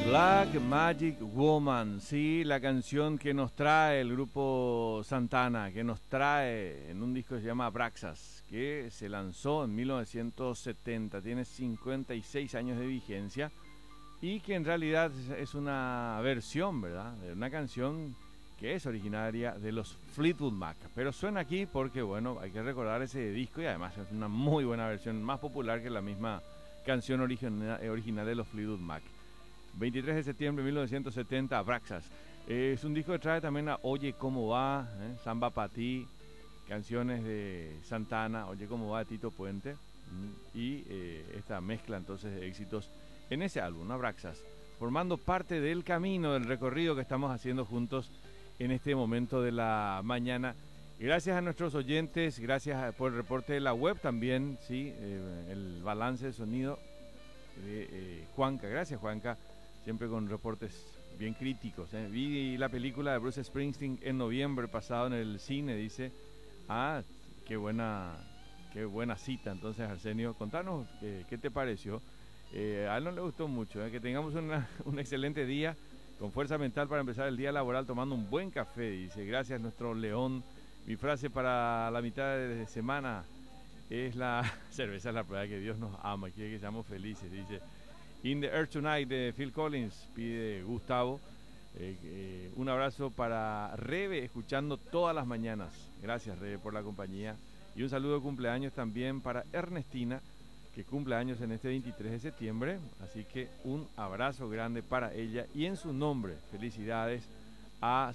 Black Magic Woman, sí, la canción que nos trae el grupo Santana, que nos trae en un disco que se llama Abraxas, que se lanzó en 1970, tiene 56 años de vigencia y que en realidad es una versión, ¿verdad?, de una canción que es originaria de los Fleetwood Mac, pero suena aquí porque, bueno, hay que recordar ese disco y además es una muy buena versión, más popular que la misma canción original de los Fleetwood Mac. 23 de septiembre de 1970, Abraxas. Es un disco que trae también a Oye Cómo Va, Samba Pa' Ti, canciones de Santana, Oye Cómo Va, Tito Puente, y esta mezcla entonces de éxitos en ese álbum, Abraxas, formando parte del camino, del recorrido que estamos haciendo juntos en este momento de la mañana. Gracias a nuestros oyentes, gracias por el reporte de la web también, sí, el balance de sonido de Juanca. Gracias, Juanca, siempre con reportes bien críticos. Vi la película de Bruce Springsteen en noviembre pasado en el cine, dice. Ah, qué buena cita. Entonces, Arsenio, contanos qué te pareció. A él no le gustó mucho. Que tengamos un excelente día, con fuerza mental para empezar el día laboral tomando un buen café, dice. Gracias, nuestro león. Mi frase para la mitad de semana es la cerveza es la prueba que Dios nos ama, quiere que seamos felices, dice. In the Air Tonight de Phil Collins, pide Gustavo. Un abrazo para Rebe, escuchando todas las mañanas. Gracias, Rebe, por la compañía. Y un saludo de cumpleaños también para Ernestina, que cumple años en este 23 de septiembre. Así que un abrazo grande para ella y en su nombre, felicidades a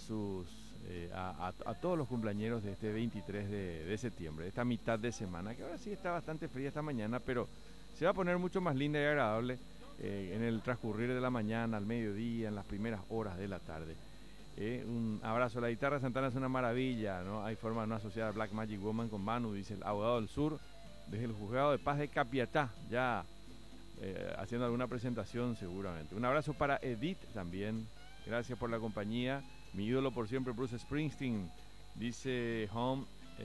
todos los cumpleañeros de este 23 de septiembre, de esta mitad de semana, que ahora sí está bastante fría esta mañana, pero se va a poner mucho más linda y agradable en el transcurrir de la mañana, al mediodía, en las primeras horas de la tarde. Un abrazo. La guitarra Santana es una maravilla, ¿no? Hay forma de no asociar a Black Magic Woman con Manu, dice el abogado del sur, desde el juzgado de paz de Capiatá, ya haciendo alguna presentación seguramente. Un abrazo para Edith también, gracias por la compañía. Mi ídolo por siempre, Bruce Springsteen, dice Home,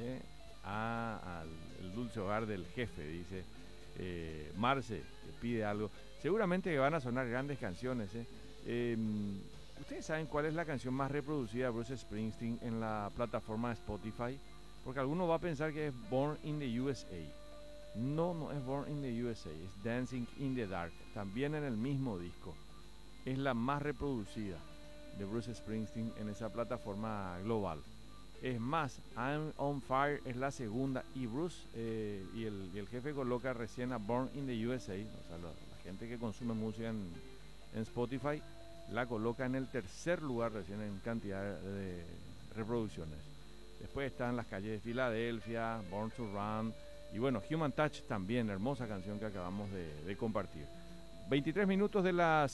al dulce hogar del jefe, dice Marce, que pide algo. Seguramente que van a sonar grandes canciones. ¿Ustedes saben cuál es la canción más reproducida de Bruce Springsteen en la plataforma de Spotify? Porque alguno va a pensar que es Born in the USA. No es Born in the USA, es Dancing in the Dark, también en el mismo disco. Es la más reproducida de Bruce Springsteen en esa plataforma global. Es más, I'm on Fire es la segunda y Bruce y el jefe coloca recién a Born in the USA, o sea, la gente que consume música en Spotify la coloca en el tercer lugar recién en cantidad de reproducciones. Después están Las calles de Filadelfia, Born to Run y bueno, Human Touch también, hermosa canción que acabamos de compartir. 23 minutos de las